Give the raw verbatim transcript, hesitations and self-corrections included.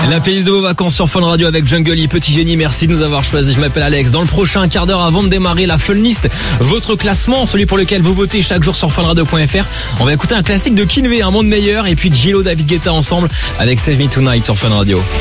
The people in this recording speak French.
La playlist de vos vacances sur Fun Radio avec Jungle E, Petit Génie, merci de nous avoir choisi. Je m'appelle Alex. Dans le prochain quart d'heure avant de démarrer la Fun List, votre classement, celui pour lequel vous votez chaque jour sur funradio point f r. On va écouter un classique de Kinvey, Un monde meilleur, et puis Gillo, David Guetta ensemble avec Save Me Tonight sur Fun Radio.